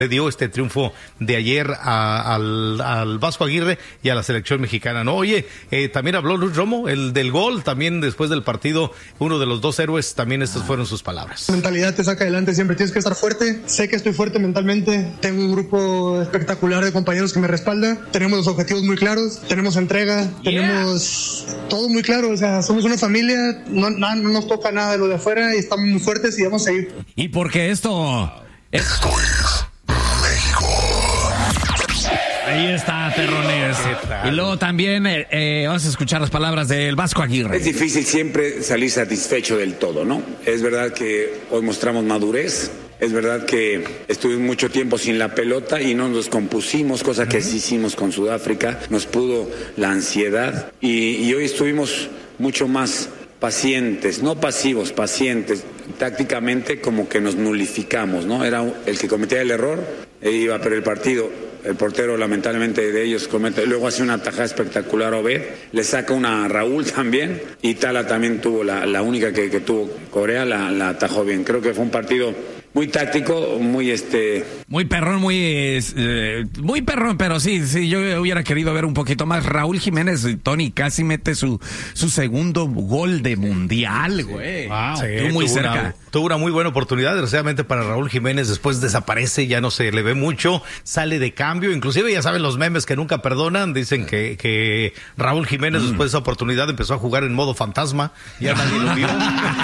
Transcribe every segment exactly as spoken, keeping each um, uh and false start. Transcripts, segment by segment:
le dio este triunfo de ayer a, al, al Vasco Aguirre y a la selección mexicana, ¿no? Oye, eh, también habló Luis Romo, el del gol, también después del partido, uno de los dos héroes, también estas fueron sus palabras. La mentalidad te saca adelante, siempre tienes que estar fuerte. Sé que estoy fuerte mentalmente, tengo un grupo espectacular de compañeros que me respalda, tenemos los objetivos muy claros, tenemos entrega, yeah. tenemos todo muy claro, o sea, somos una familia, no, no, no nos toca nada de lo de afuera y estamos muy fuertes y vamos a ir. Y porque esto... Es... Esto es México. Ahí está, perrones. Y luego también eh, eh, vamos a escuchar las palabras del Vasco Aguirre. Es difícil siempre salir satisfecho del todo, ¿no? Es verdad que hoy mostramos madurez. Es verdad que estuvimos mucho tiempo sin la pelota y no nos compusimos, cosa que sí hicimos con Sudáfrica. Nos pudo la ansiedad y, y hoy estuvimos mucho más pacientes, no pasivos, pacientes. Tácticamente como que nos nulificamos, ¿no? Era el que cometía el error e iba a perder el partido. El portero lamentablemente de ellos comete, luego hace una tajada espectacular Obed, le saca una a Raúl también y Tala también tuvo la, la única que, que tuvo Corea, la, la atajó bien. Creo que fue un partido muy táctico, muy este... Muy perrón, muy eh, muy perrón, pero sí, sí, yo hubiera querido ver un poquito más. Raúl Jiménez, Tony, casi mete su su segundo gol de mundial, güey. Wow. Sí, Estuvo muy tuvo cerca. Una, tuvo una muy buena oportunidad, desgraciadamente para Raúl Jiménez, después desaparece, ya no se le ve mucho, sale de cambio, inclusive ya saben los memes que nunca perdonan, dicen que, que Raúl Jiménez mm. después de esa oportunidad empezó a jugar en modo fantasma, ya nadie lo vio,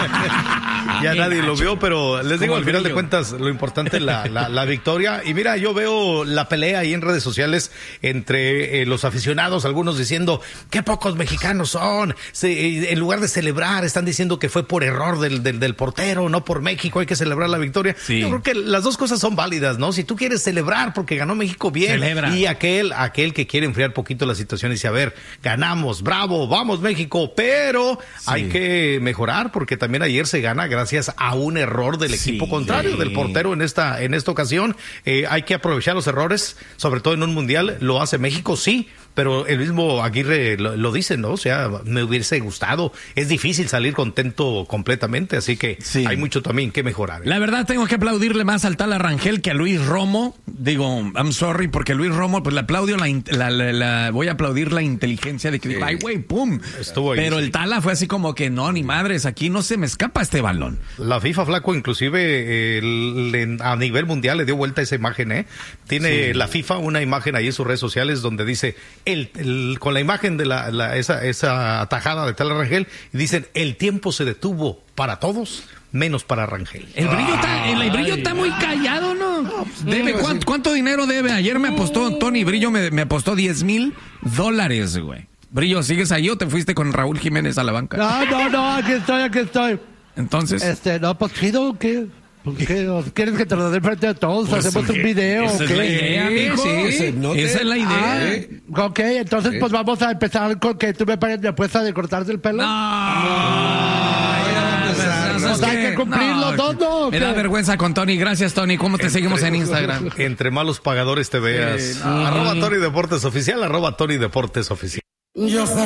ya nadie lo vio, pero les digo, al final de cuentas, lo importante es la, la, la victoria. Y mira, yo veo la pelea ahí en redes sociales entre eh, los aficionados, algunos diciendo qué pocos mexicanos son, Se, en lugar de celebrar, están diciendo que fue por error del, del, del portero, no por México, hay que celebrar la victoria. Sí. Yo creo que las dos cosas son válidas, ¿no? Si tú quieres celebrar porque ganó México, bien. Celebra. Y aquel, aquel que quiere enfriar poquito la situación y dice, a ver, ganamos, bravo, vamos México, pero sí. hay que mejorar porque también ayer se gana gracias a un error del equipo sí. contrario, del portero en esta, en esta ocasión. Eh, hay que aprovechar los errores, sobre todo en un mundial. Lo hace México, sí, pero el mismo Aguirre lo, lo dice, ¿no? O sea, me hubiese gustado. Es difícil salir contento completamente, así que sí. hay mucho también que mejorar. La verdad, tengo que aplaudirle más al tal Rangel que a Luis Romo. Digo, I'm sorry, porque Luis Romo, pues le aplaudio la, la, la, la voy a aplaudir la inteligencia de que digo, ay, güey, pum. Estuvo ahí, pero sí. el Tala fue así como que, no, ni madres, aquí no se me escapa este balón. La FIFA, Flaco, inclusive, eh, le, a nivel mundial le dio vuelta esa imagen, ¿eh? Tiene sí. la FIFA una imagen ahí en sus redes sociales donde dice, el, el con la imagen de la, la esa, esa atajada de Tala Rangel, y dicen, el tiempo se detuvo para todos, menos para Rangel. El brillo está, el, el brillo está muy callado, ¿no? no debe, no, ¿cuánto, ¿Cuánto dinero debe? Ayer me apostó, Tony Brillo me, me apostó diez mil dólares, güey. Brillo, ¿sigues ahí o te fuiste con Raúl Jiménez a la banca? No, no, no, aquí estoy, aquí estoy. Entonces. Este, no, pues, ¿qué? ¿Qué? ¿Quieres que te lo dé frente a todos? Pues ¿hacemos un video? Esa es la idea, amigo. Sí, esa, no te... esa es la idea. Ah, ok, entonces sí. pues vamos a empezar con que tú me pagues mi apuesta de cortarte el pelo. No. no, no, no, no, no hay que cumplirlo no, todo. Me da vergüenza con Tony. Gracias, Tony. ¿Cómo te entre, seguimos en Instagram? Entre malos pagadores te veas. Sí, no. Arroba Tony Deportes Oficial, arroba Tony Deportes Oficial. Yo sé